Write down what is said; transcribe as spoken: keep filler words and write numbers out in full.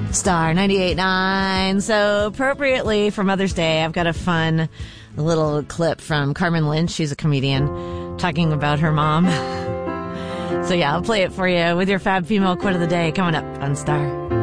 Star ninety-eight point nine. So appropriately for Mother's Day, I've got a fun little clip from Carmen Lynch. She's a comedian talking about her mom. So yeah, I'll play it for you with your Fab Female Quote of the Day coming up on Star.